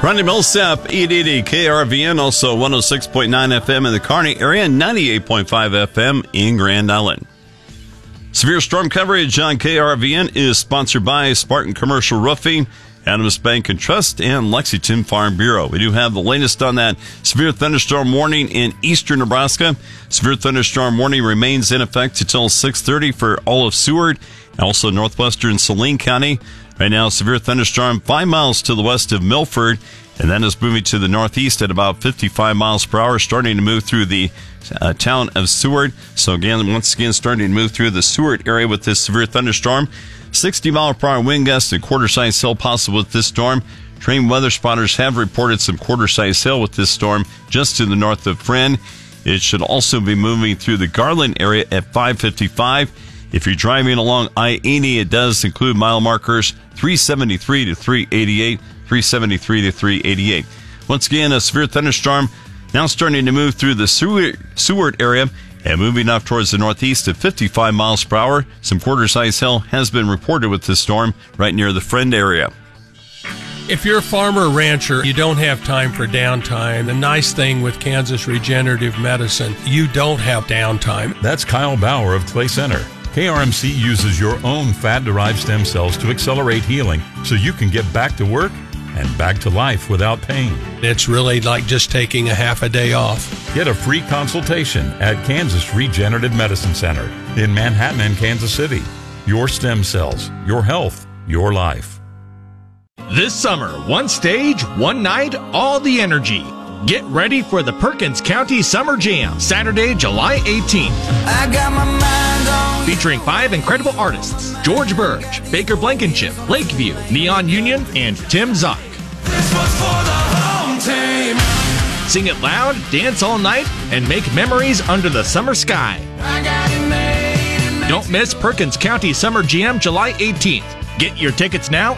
Ronnie Millsap, 880 KRVN, also 106.9 FM in the Kearney area, 98.5 FM in Grand Island. Severe storm coverage on KRVN is sponsored by Spartan Commercial Roofing, Adams Bank and Trust, and Lexington Farm Bureau. We do have the latest on that severe thunderstorm warning in eastern Nebraska. Severe thunderstorm warning remains in effect until 6:30 for all of Seward and also northwestern Saline County. Right now, severe thunderstorm 5 miles to the west of Milford, and then is moving to the northeast at about 55 miles per hour, starting to move through the town of Seward. So again, once again, starting to move through the Seward area with this severe thunderstorm. 60 mile per hour wind gusts and quarter-size hail possible with this storm. Trained weather spotters have reported some quarter-size hail with this storm just to the north of Friend. It should also be moving through the Garland area at 5:55. If you're driving along I-80, it does include mile markers 373 to 388, 373 to 388. Once again, a severe thunderstorm now starting to move through the Seward area and moving up towards the northeast at 55 miles per hour. Some quarter-size hail has been reported with this storm right near the Friend area. If you're a farmer or rancher, you don't have time for downtime. The nice thing with Kansas Regenerative Medicine, you don't have downtime. That's Kyle Bauer of Clay Center. KRMC uses your own fat-derived stem cells to accelerate healing so you can get back to work and back to life without pain. It's really like just taking a half a day off. Get a free consultation at Kansas Regenerative Medicine Center in Manhattan and Kansas City. Your stem cells, your health, your life. This summer, one stage, one night, all the energy. Get ready for the Perkins County Summer Jam, Saturday, July 18th. I got my mind on Featuring 5 incredible artists: George Burge, Baker Blankenship, Lakeview, Neon Union, and Tim Zock. this was for the home team. Sing it loud, dance all night, and make memories under the summer sky. I got it made. Don't miss Perkins County Summer Jam, July 18th. Get your tickets now